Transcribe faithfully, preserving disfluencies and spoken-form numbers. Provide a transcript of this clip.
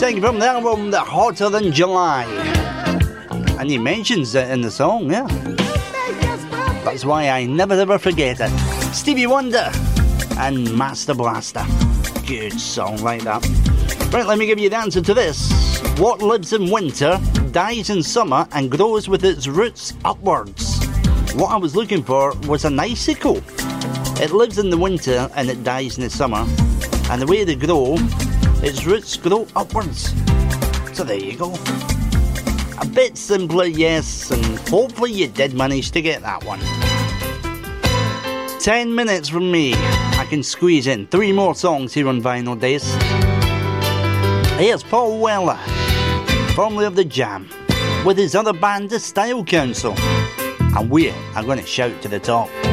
taken from the album The Hotter Than July. And he mentions it in the song, yeah. That's why I never ever forget it. Stevie Wonder and Master Blaster. Good song like that. Right, let me give you the answer to this. What lives in winter, dies in summer, and grows with its roots upwards? What I was looking for was an icicle. It lives in the winter and it dies in the summer. And the way they grow, its roots grow upwards. So there you go. A bit simpler, yes, and hopefully you did manage to get that one. Ten minutes from me. I can squeeze in three more songs here on Vinyl Days. Here's Paul Weller, formerly of The Jam, with his other band, The Style Council. And we are going to shout to the top.